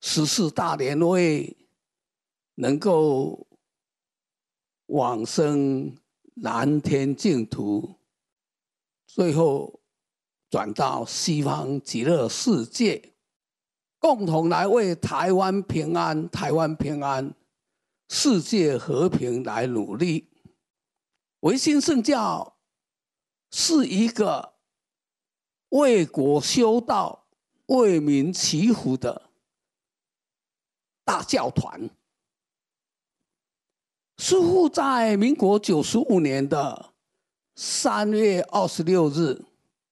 14大年会能够往生南天净土，最后转到西方极乐世界，共同来为台湾平安、台湾平安、世界和平来努力。维新圣教是一个为国修道、为民祈福的大教团。师父在民国95年的3月26日，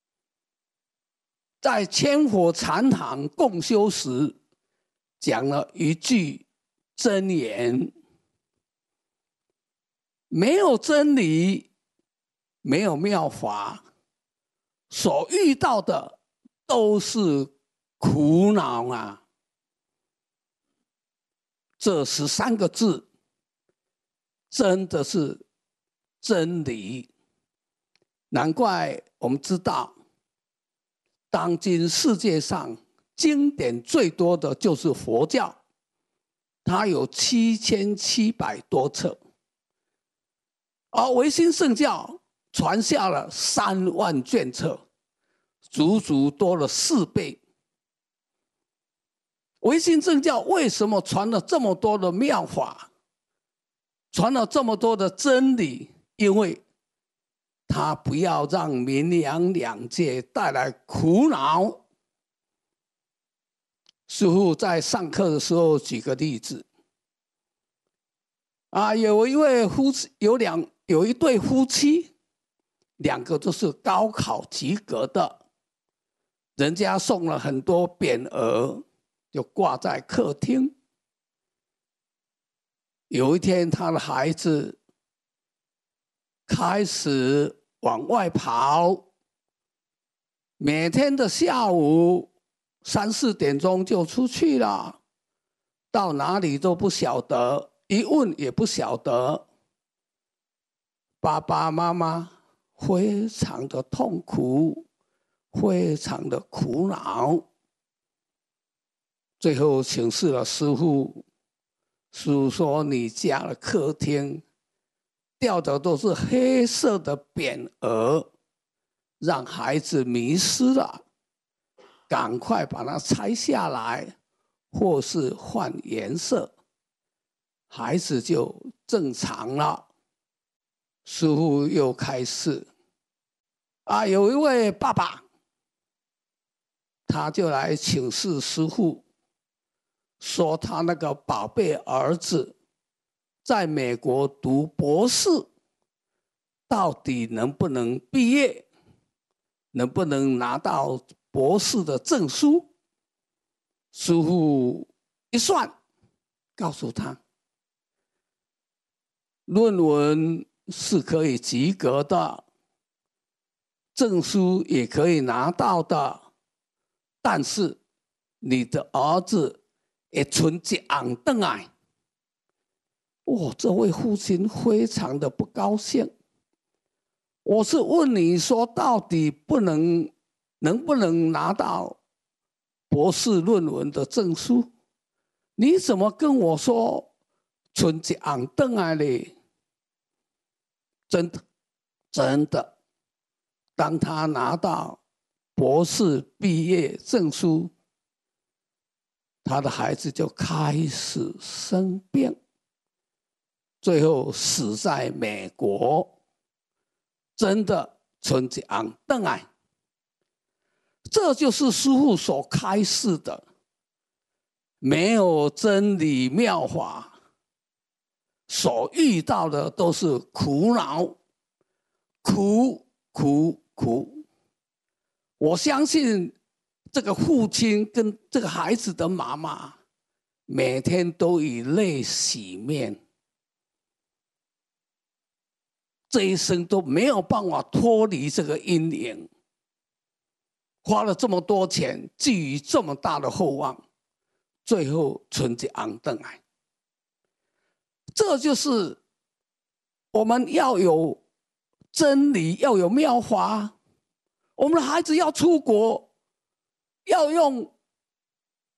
在千佛禅堂共修时，讲了一句真言：没有真理，没有妙法，所遇到的都是苦恼啊！这13个字真的是真理，难怪我们知道，当今世界上经典最多的就是佛教，它有7700多册，而维新圣教传下了3万卷册，足足多了4倍。维新圣教为什么传了这么多的妙法，传了这么多的真理？因为他不要让民阳两界带来苦恼。师父在上课的时候举个例子，有一对夫妻，2个都是高考及格的，人家送了很多匾额，就挂在客厅。有一天，他的孩子开始往外跑，每天的下午3、4点钟就出去了，到哪里都不晓得，一问也不晓得。爸爸妈妈非常的痛苦，非常的苦恼。最后请示了师父，师父说：“你家的客厅吊的都是黑色的匾额，让孩子迷失了，赶快把它拆下来，或是换颜色，孩子就正常了。”师父又开示，有一位爸爸，他就来请示师父，说他那个宝贝儿子在美国读博士，到底能不能毕业，能不能拿到博士的证书？师父一算，告诉他，论文是可以及格的，证书也可以拿到的，但是你的儿子会存一红回来。这位父亲非常的不高兴。我是问你说，到底能不能拿到博士论文的证书？你怎么跟我说存一红回来呢？真的，当他拿到博士毕业证书，他的孩子就开始生病，最后死在美国。真的存一红回来，这就是师父所开示的，没有真理妙法，所遇到的都是苦恼，苦。我相信这个父亲跟这个孩子的妈妈，每天都以泪洗面，这一生都没有办法脱离这个阴影，花了这么多钱，寄予这么大的厚望，最后存一红回来。这就是我们要有真理，要有妙法。我们的孩子要出国，要用